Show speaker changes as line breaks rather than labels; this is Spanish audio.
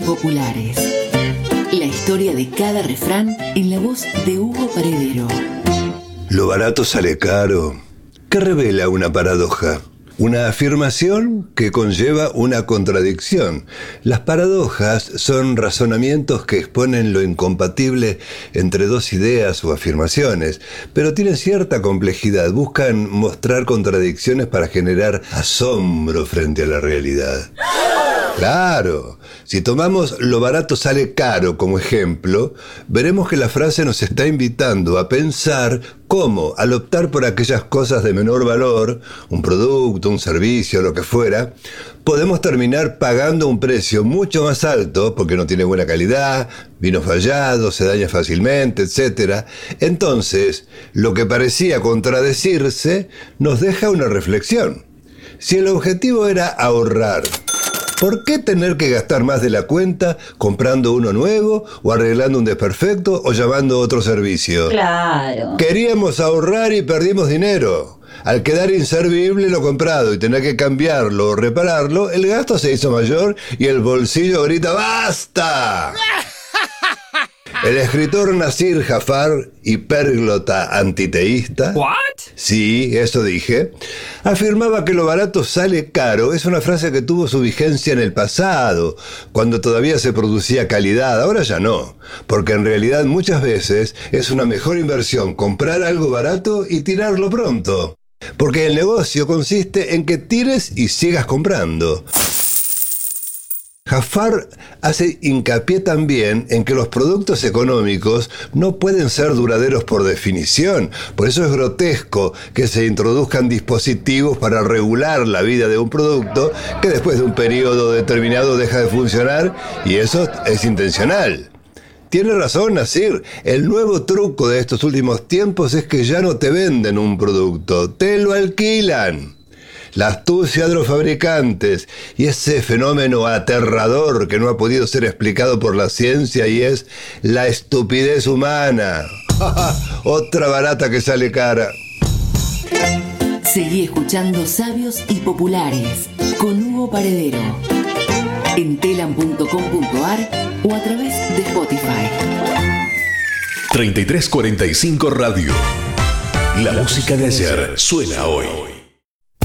populares. La historia de cada refrán en la voz de Hugo Paredero.
Lo barato sale caro. ¿Qué revela una paradoja? Una afirmación que conlleva una contradicción. Las paradojas son razonamientos que exponen lo incompatible entre dos ideas o afirmaciones, pero tienen cierta complejidad. Buscan mostrar contradicciones para generar asombro frente a la realidad. Claro, si tomamos lo barato sale caro como ejemplo, veremos que la frase nos está invitando a pensar cómo, al optar por aquellas cosas de menor valor, un producto, un servicio, lo que fuera, podemos terminar pagando un precio mucho más alto porque no tiene buena calidad, vino fallado, se daña fácilmente, etc. Entonces, lo que parecía contradecirse nos deja una reflexión. Si el objetivo era ahorrar, ¿por qué tener que gastar más de la cuenta comprando uno nuevo o arreglando un desperfecto o llamando a otro servicio?
Claro.
Queríamos ahorrar y perdimos dinero. Al quedar inservible lo comprado y tener que cambiarlo o repararlo, el gasto se hizo mayor y el bolsillo grita ¡basta! El escritor Nasir Jafar, hipérglota antiteísta,
¿What?
Sí, eso dije, afirmaba que lo barato sale caro. Es una frase que tuvo su vigencia en el pasado, cuando todavía se producía calidad. Ahora ya no, porque en realidad muchas veces es una mejor inversión comprar algo barato y tirarlo pronto. Porque el negocio consiste en que tires y sigas comprando. Jafar hace hincapié también en que los productos económicos no pueden ser duraderos por definición. Por eso es grotesco que se introduzcan dispositivos para regular la vida de un producto que después de un periodo determinado deja de funcionar, y eso es intencional. Tiene razón Nasir, el nuevo truco de estos últimos tiempos es que ya no te venden un producto, te lo alquilan. La astucia de los fabricantes y ese fenómeno aterrador que no ha podido ser explicado por la ciencia, y es la estupidez humana. Otra barata que sale cara.
Seguí escuchando Sabios y Populares con Hugo Paredero en telam.com.ar o a través de Spotify.
3345 Radio. La música de ayer suena hoy.